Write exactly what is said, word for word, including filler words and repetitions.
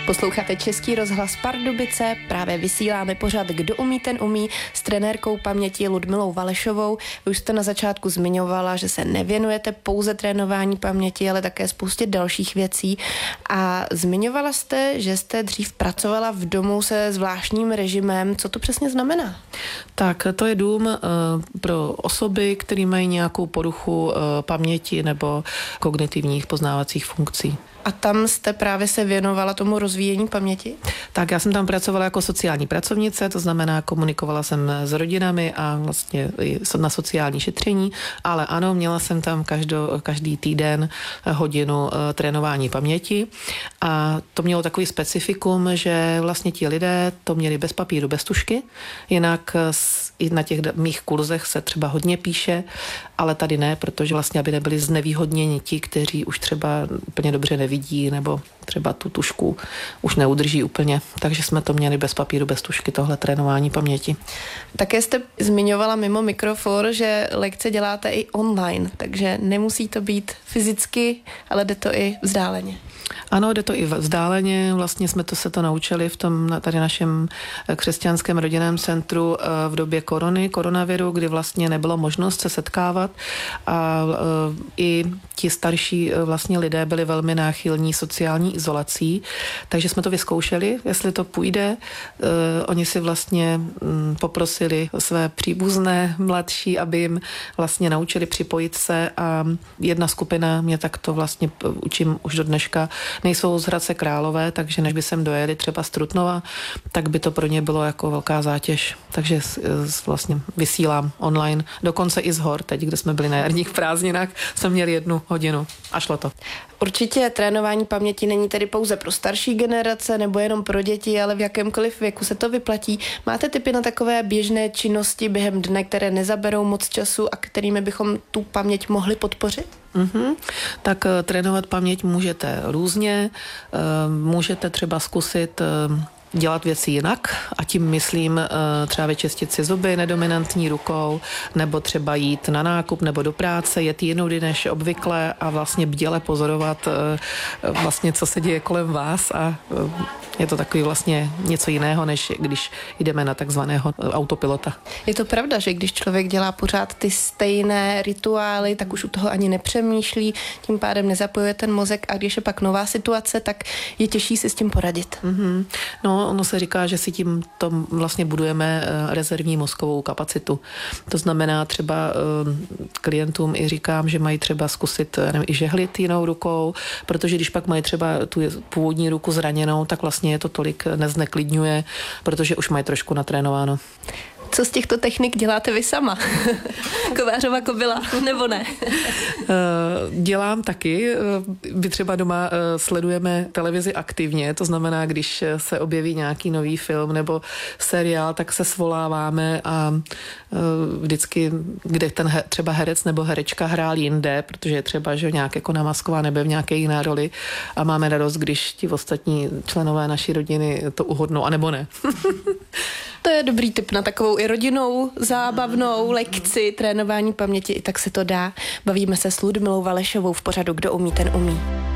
Posloucháte Český rozhlas Pardubice, právě vysíláme pořad Kdo umí, ten umí s trenérkou paměti Ludmilou Valešovou. Vy už jste na začátku zmiňovala, že se nevěnujete pouze trénování paměti, ale také spoustě dalších věcí. A zmiňovala jste, že jste dřív pracovala v domu se zvláštním režimem. Co to přesně znamená? Tak to je dům uh, pro osoby, které mají nějakou poruchu uh, paměti nebo kognitivních poznávacích funkcí. A tam jste právě se věnovala tomu rozvíjení paměti? Tak já jsem tam pracovala jako sociální pracovnice, to znamená komunikovala jsem s rodinami a vlastně na sociální šetření, ale ano, měla jsem tam každo, každý týden hodinu trénování paměti a to mělo takový specifikum, že vlastně ti lidé to měli bez papíru, bez tužky, jinak i na těch mých kurzech se třeba hodně píše, ale tady ne, protože vlastně, aby nebyli znevýhodněni ti, kteří už třeba úplně dobře nevidí, nebo třeba tu tužku už neudrží úplně. Takže jsme to měli bez papíru, bez tužky, tohle trénování paměti. Také jste zmiňovala mimo mikrofon, že lekce děláte i online, takže nemusí to být fyzicky, ale jde to i vzdáleně. Ano, jde to i vzdáleně. Vlastně jsme to se to naučili v tom tady našem křesťanském rodinném centru v době korony, koronaviru, kdy vlastně nebylo možnost se setkávat a i ti starší vlastně lidé byli velmi náchylní sociální izolací, takže jsme to vyzkoušeli, jestli to půjde. Oni si vlastně poprosili své příbuzné mladší, aby jim vlastně naučili připojit se a jedna skupina mě takto vlastně učím už do dneška. Nejsou z Hradce Králové, takže než by sem dojeli třeba z Trutnova, tak by to pro ně bylo jako velká zátěž. Takže vlastně vysílám online, dokonce i z hor, teď, kde jsme byli na jarních prázdninách, jsme měli jednu hodinu a šlo to. Určitě trénování paměti není tedy pouze pro starší generace nebo jenom pro děti, ale v jakémkoliv věku se to vyplatí. Máte tipy na takové běžné činnosti během dne, které nezaberou moc času a kterými bychom tu paměť mohli podpořit? Mm-hmm. Tak trénovat paměť můžete různě, můžete třeba zkusit dělat věci jinak a tím myslím třeba vyčistit si zuby nedominantní rukou nebo třeba jít na nákup nebo do práce, jet jinudy než obvykle a vlastně bděle pozorovat vlastně, co se děje kolem vás a je to takový vlastně něco jiného, než když jdeme na takzvaného autopilota. Je to pravda, že když člověk dělá pořád ty stejné rituály, tak už u toho ani nepřemýšlí, tím pádem nezapojuje ten mozek a když je pak nová situace, tak je těžší si s tím poradit. Mm-hmm. No, ono se říká, že si tím tom vlastně budujeme rezervní mozkovou kapacitu. To znamená třeba klientům i říkám, že mají třeba zkusit nevím, i žehlit jinou rukou, protože když pak mají třeba tu původní ruku zraněnou, tak vlastně je to tolik nezneklidňuje, protože už mají trošku natrénováno. Co z těchto technik děláte vy sama? Kovářova kobila, nebo ne? Dělám taky. My třeba doma sledujeme televizi aktivně, to znamená, když se objeví nějaký nový film nebo seriál, tak se svoláváme a vždycky, kde ten třeba herec nebo herečka hrál jinde, protože je třeba, že nějak jako namasková nebe v nějaké jiné roli a máme radost, když ti ostatní členové naší rodiny to uhodnou, anebo ne. To je dobrý tip na takovou i rodinnou, zábavnou lekci trénování paměti, i tak se to dá. Bavíme se s Ludmilou Valešovou v pořadu Kdo umí, ten umí.